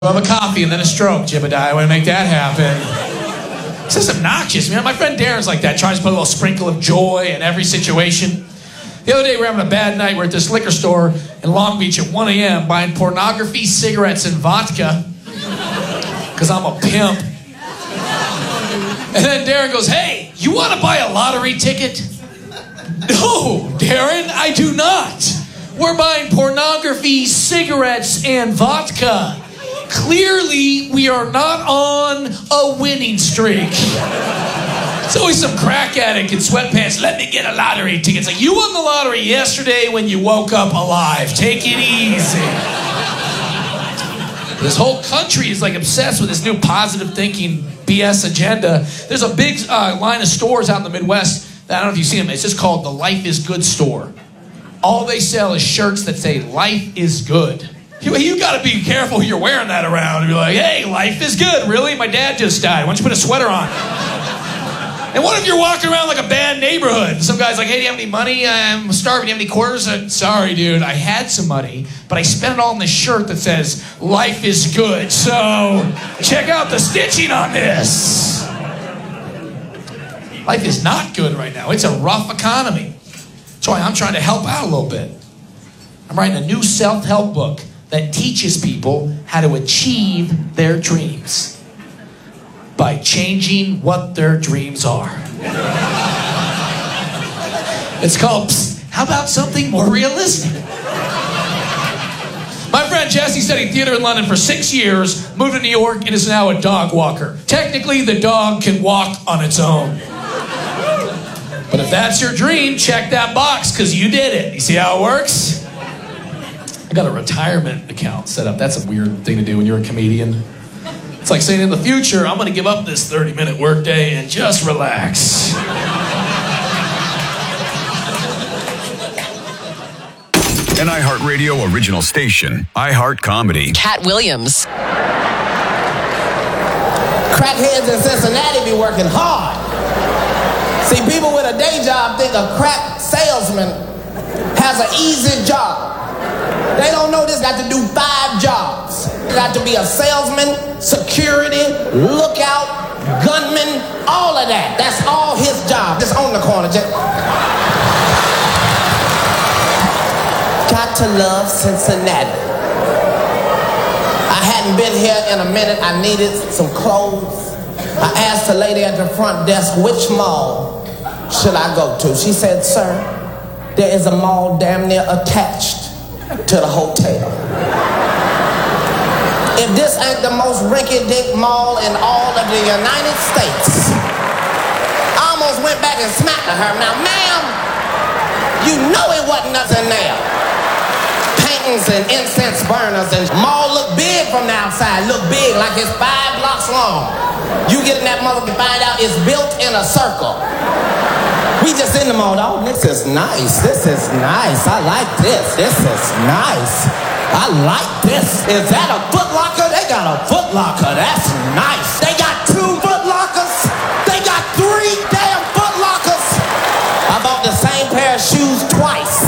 I'll have a coffee and then a stroke, Jebediah. I want to make that happen. It's just obnoxious, man. My friend Darren's like that, tries to put a little sprinkle of joy in every situation. The other day, we were having a bad night. We're at this liquor store in Long Beach at 1 a.m. buying pornography, cigarettes, and vodka. Because I'm a pimp. And then Darren goes, "Hey, you want to buy a lottery ticket?" "No, Darren, I do not. We're buying pornography, cigarettes, and vodka. Clearly, we are not on a winning streak." It's always some crack addict in sweatpants. "Let me get a lottery ticket." It's like, you won the lottery yesterday when you woke up alive. Take it easy. This whole country is like obsessed with this new positive thinking BS agenda. There's a big line of stores out in the Midwest that, I don't know if you see them, it's just called the Life is Good store. All they sell is shirts that say life is good. You got to be careful who you're wearing that around. You're like, "Hey, life is good." Really? My dad just died. Why don't you put a sweater on? And what if you're walking around like a bad neighborhood? Some guy's like, "Hey, do you have any money? I'm starving. Do you have any quarters?" "Sorry, dude. I had some money, but I spent it all in this shirt that says life is good. So check out the stitching on this." Life is not good right now. It's a rough economy. That's why I'm trying to help out a little bit. I'm writing a new self-help book that teaches people how to achieve their dreams by changing what their dreams are. It's called, "Psst, how about something more realistic?" My friend Jesse studied theater in London for 6 years, moved to New York, and is now a dog walker. Technically, the dog can walk on its own. But if that's your dream, check that box, because you did it. You see how it works? I got a retirement account set up. That's a weird thing to do when you're a comedian. It's like saying, in the future, I'm going to give up this 30-minute workday and just relax. An iHeartRadio original station, iHeart Comedy. Cat Williams. Crackheads in Cincinnati be working hard. See, people with a day job think a crack salesman has an easy job. They don't know this got to do 5 jobs. You got to be a salesman, security, lookout, gunman, all of that. That's all his job. Just on the corner. Just... Got to love Cincinnati. I hadn't been here in a minute. I needed some clothes. I asked the lady at the front desk, "Which mall should I go to?" She said, "Sir, there is a mall damn near attached to the hotel." If this ain't the most rinky-dink mall in all of the United States, I almost went back and smacked her. "Now, ma'am, you know it wasn't nothing there. Paintings and incense burners, and mall look big from the outside. Look big, like it's 5 blocks long. You get in that motherfucker, find out it's built in a circle. We just in the mall. Oh, this is nice. This is nice. I like this. This is nice. I like this. Is that a Foot Locker? They got a Foot Locker. That's nice. They got 2 Foot Lockers. They got 3 damn Foot Lockers. I bought the same pair of shoes twice.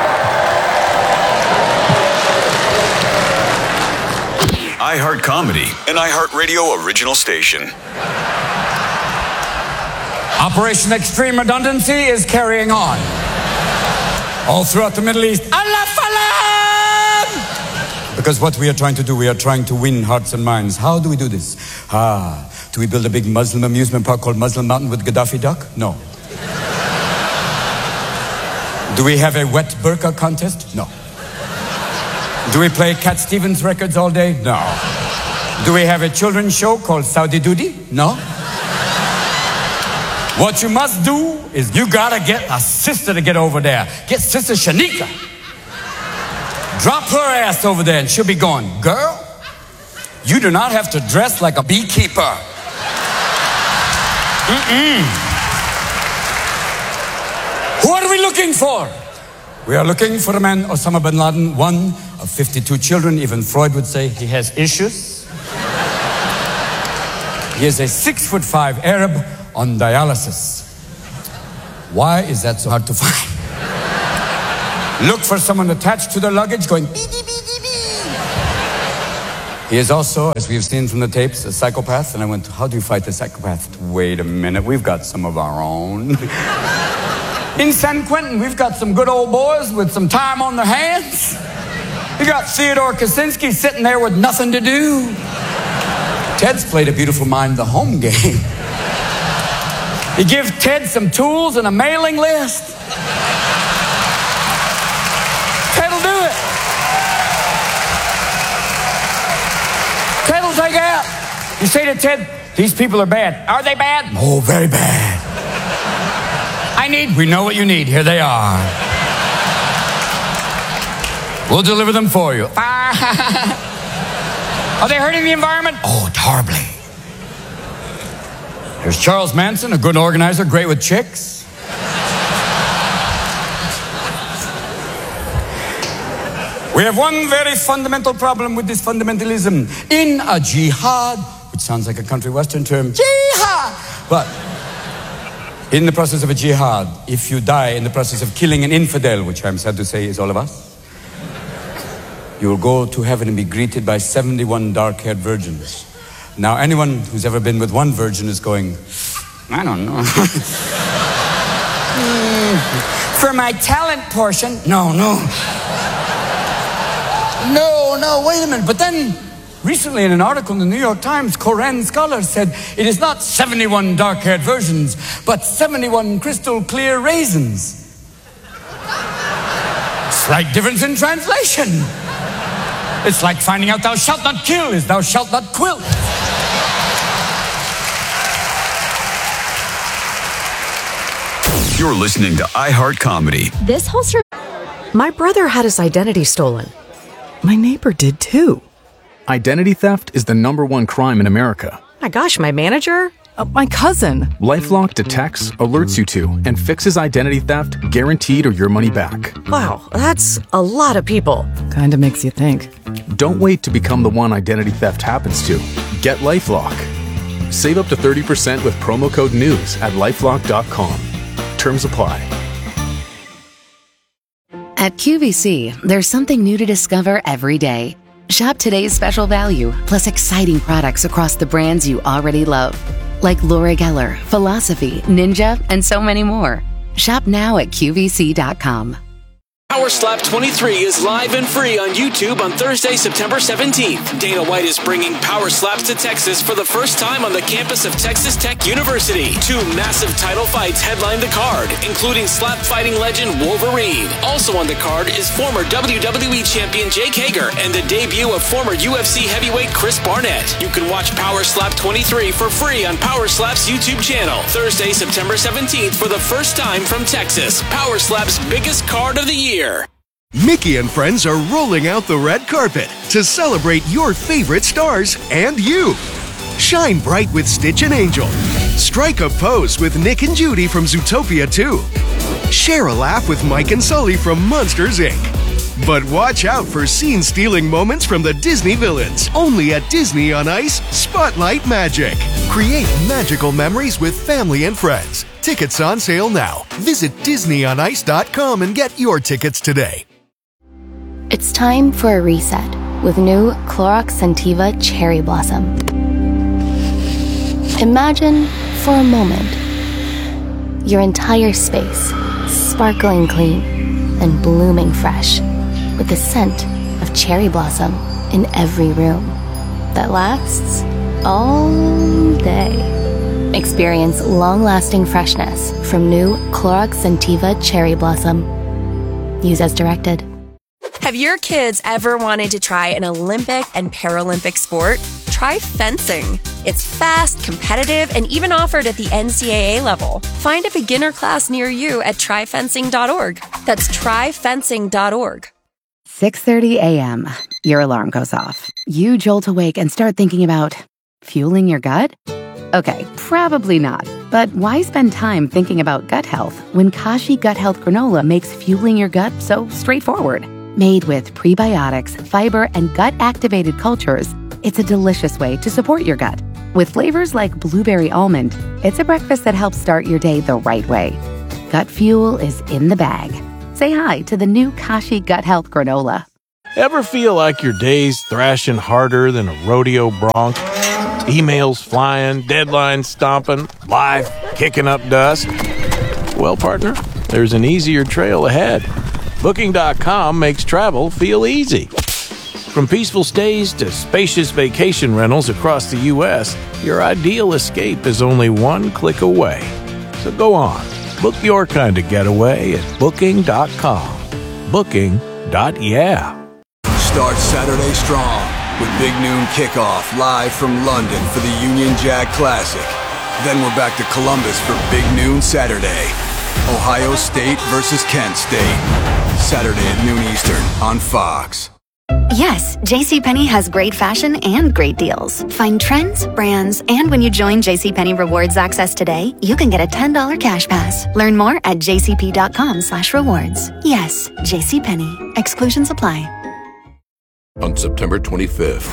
iHeart Comedy, an iHeartRadio original station. Operation Extreme Redundancy is carrying on. All throughout the Middle East. Allah Falam! Because what we are trying to do, we are trying to win hearts and minds. How do we do this? Do we build a big Muslim amusement park called Muslim Mountain with Gaddafi Duck? No. Do we have a wet burqa contest? No. Do we play Cat Stevens records all day? No. Do we have a children's show called Saudi Doody? No. What you must do is you gotta get a sister to get over there. Get Sister Shanika. Drop her ass over there and she'll be going, "Girl, you do not have to dress like a beekeeper." Who are we looking for? We are looking for a man, Osama bin Laden, one of 52 children. Even Freud would say he has issues. He is a 6'5" Arab on dialysis. Why is that so hard to find? Look for someone attached to their luggage going, "Bee, bee, bee, bee, bee." He is also, as we have seen from the tapes, a psychopath. And I went, how do you fight the psychopath? Wait a minute, we've got some of our own. In San Quentin, we've got some good old boys with some time on their hands. You got Theodore Kaczynski sitting there with nothing to do. Ted's played a beautiful mind the home game. You give Ted some tools and a mailing list. Ted'll do it. Ted'll take out. You say to Ted, these people are bad. Are they bad? Oh, very bad. We know what you need. Here they are. We'll deliver them for you. Are they hurting the environment? Oh, horribly. There's Charles Manson, a good organizer, great with chicks. We have one very fundamental problem with this fundamentalism. In a jihad, which sounds like a country western term, jihad, but in the process of a jihad, if you die in the process of killing an infidel, which I'm sad to say is all of us, you will go to heaven and be greeted by 71 dark-haired virgins. Now, anyone who's ever been with one virgin is going, I don't know. For my talent portion, no, wait a minute. But then, recently in an article in the New York Times, Koran scholars said it is not 71 dark-haired virgins, but 71 crystal clear raisins. Slight difference in translation. It's like finding out thou shalt not kill is thou shalt not quilt. You're listening to iHeart Comedy. This whole My brother had his identity stolen. My neighbor did too. Identity theft is the #1 crime in America. My gosh, my manager? My cousin. LifeLock detects, alerts you to, and fixes identity theft guaranteed or your money back. Wow, that's a lot of people. Kinda makes you think. Don't wait to become the one identity theft happens to. Get LifeLock. Save up to 30% with promo code NEWS at LifeLock.com. Terms apply. At QVC, there's something new to discover every day. Shop today's special value, plus exciting products across the brands you already love. Like Laura Geller, Philosophy, Ninja, and so many more. Shop now at QVC.com. Power Slap 23 is live and free on YouTube on Thursday, September 17th. Dana White is bringing Power Slaps to Texas for the first time on the campus of Texas Tech University. 2 massive title fights headline the card, including slap fighting legend Wolverine. Also on the card is former WWE champion Jake Hager and the debut of former UFC heavyweight Chris Barnett. You can watch Power Slap 23 for free on Power Slap's YouTube channel. Thursday, September 17th for the first time from Texas. Power Slap's biggest card of the year. Mickey and friends are rolling out the red carpet to celebrate your favorite stars and you. Shine bright with Stitch and Angel. Strike a pose with Nick and Judy from Zootopia 2. Share a laugh with Mike and Sully from Monsters, Inc. But watch out for scene-stealing moments from the Disney villains. Only at Disney on Ice Spotlight Magic. Create magical memories with family and friends. Tickets on sale now. Visit DisneyOnIce.com and get your tickets today. It's time for a reset with new Clorox Scentiva Cherry Blossom. Imagine for a moment your entire space sparkling clean and blooming fresh with the scent of cherry blossom in every room that lasts all day. Experience long-lasting freshness from new Clorox Scentiva Cherry Blossom. Use as directed. Have your kids ever wanted to try an Olympic and Paralympic sport? Try fencing. It's fast, competitive, and even offered at the NCAA level. Find a beginner class near you at tryfencing.org. That's tryfencing.org. 6:30 a.m. Your alarm goes off. You jolt awake and start thinking about fueling your gut? Okay, probably not. But why spend time thinking about gut health when Kashi Gut Health Granola makes fueling your gut so straightforward? Made with prebiotics, fiber, and gut-activated cultures, it's a delicious way to support your gut. With flavors like blueberry almond, it's a breakfast that helps start your day the right way. Gut fuel is in the bag. Say hi to the new Kashi Gut Health Granola. Ever feel like your day's thrashing harder than a rodeo bronc? Emails flying, deadlines stomping, life kicking up dust? Well, partner, there's an easier trail ahead. Booking.com makes travel feel easy. From peaceful stays to spacious vacation rentals across the U.S., your ideal escape is only one click away. So go on, book your kind of getaway at Booking.com. Booking.yeah. Start Saturday strong with Big Noon Kickoff live from London for the Union Jack Classic. Then we're back to Columbus for Big Noon Saturday. Ohio State versus Kent State. Saturday at noon Eastern on Fox. Yes, JCPenney has great fashion and great deals. Find trends, brands, and when you join JCPenney Rewards Access today, you can get a $10 cash pass. Learn more at jcp.com/rewards. Yes, JCPenney. Exclusions apply. On September 25th.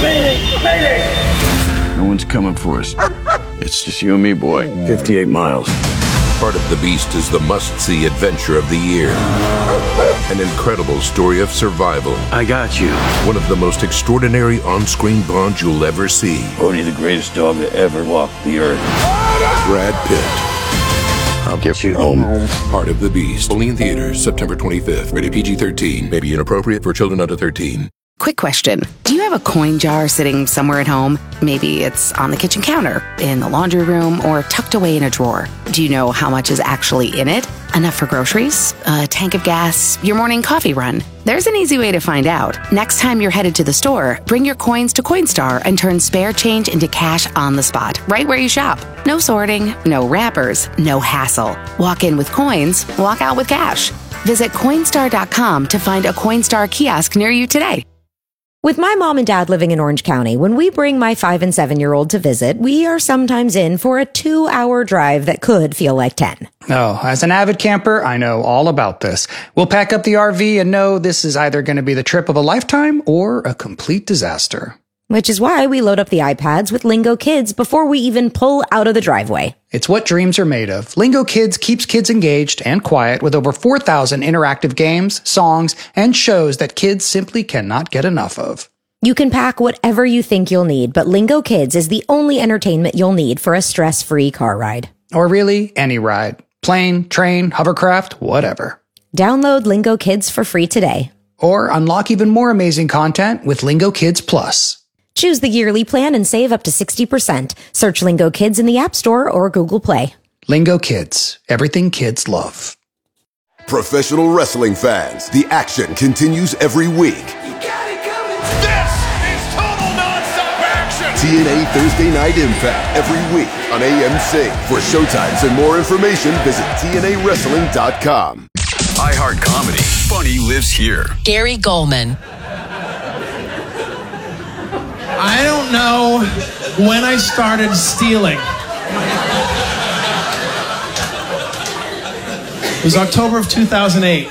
No one's coming for us. It's just you and me, boy. 58 miles. Part of the Beast is the must-see adventure of the year. An incredible story of survival. I got you. One of the most extraordinary on-screen bonds you'll ever see. Odie, the greatest dog to ever walk the earth. Brad Pitt. I'll get you home. Part of the Beast. Only in theaters, September 25th. Rated PG-13. May be inappropriate for children under 13. Quick question. Do you have a coin jar sitting somewhere at home? Maybe it's on the kitchen counter, in the laundry room, or tucked away in a drawer. Do you know how much is actually in it? Enough for groceries? A tank of gas? Your morning coffee run? There's an easy way to find out. Next time you're headed to the store, bring your coins to Coinstar and turn spare change into cash on the spot, right where you shop. No sorting, no wrappers, no hassle. Walk in with coins, walk out with cash. Visit Coinstar.com to find a Coinstar kiosk near you today. With my mom and dad living in Orange County, when we bring my 5 and 7-year-old to visit, we are sometimes in for a 2-hour drive that could feel like 10. Oh, as an avid camper, I know all about this. We'll pack up the RV and know this is either going to be the trip of a lifetime or a complete disaster. Which is why we load up the iPads with Lingo Kids before we even pull out of the driveway. It's what dreams are made of. Lingo Kids keeps kids engaged and quiet with over 4,000 interactive games, songs, and shows that kids simply cannot get enough of. You can pack whatever you think you'll need, but Lingo Kids is the only entertainment you'll need for a stress-free car ride. Or really, any ride. Plane, train, hovercraft, whatever. Download Lingo Kids for free today. Or unlock even more amazing content with Lingo Kids Plus. Choose the yearly plan and save up to 60%. Search Lingo Kids in the App Store or Google Play. Lingo Kids. Everything kids love. Professional wrestling fans, the action continues every week. This is total non-stop action! TNA Thursday Night Impact every week on AMC. For showtimes and more information, visit TNAWrestling.com. iHeart Comedy. Funny lives here. Gary Goldman. I don't know when I started stealing. It was October of 2008.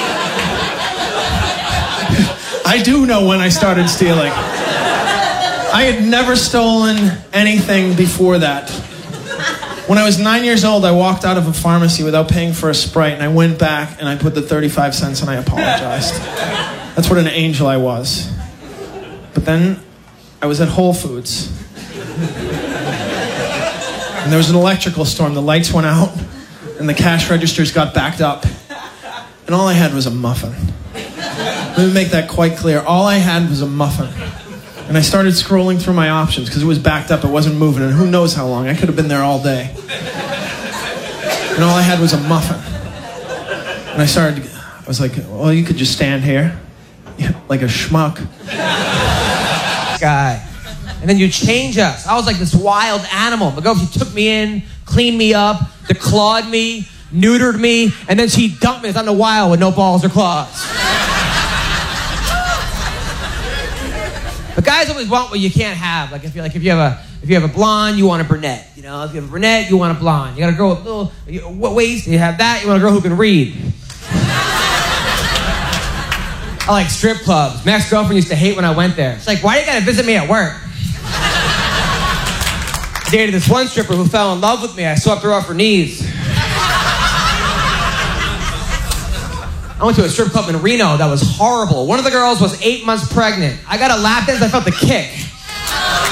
I do know when I started stealing. I had never stolen anything before that. When I was 9 years old, I walked out of a pharmacy without paying for a Sprite, and I went back and I put the 35 cents and I apologized. That's what an angel I was. But then I was at Whole Foods. And there was an electrical storm. The lights went out, and the cash registers got backed up. And all I had was a muffin. Let me make that quite clear. All I had was a muffin. And I started scrolling through my options because it was backed up, it wasn't moving, and who knows how long. I could have been there all day. And all I had was a muffin. And I was like, well, you could just stand here. Yeah, like a schmuck. Guy. And then you change us. I was like this wild animal. She took me in, cleaned me up, declawed me, neutered me, and then she dumped me out in the wild with no balls or claws. But guys always want what you can't have. Like if you have a blonde, you want a brunette. You know, if you have a brunette, you want a blonde. You got a girl with little waist, you have that. You want a girl who can read. I like strip clubs. My ex-girlfriend used to hate when I went there. She's like, why do you gotta visit me at work? I dated this one stripper who fell in love with me. I swept her off her knees. I went to a strip club in Reno that was horrible. One of the girls was 8 months pregnant. I got a lap dance, I felt the kick.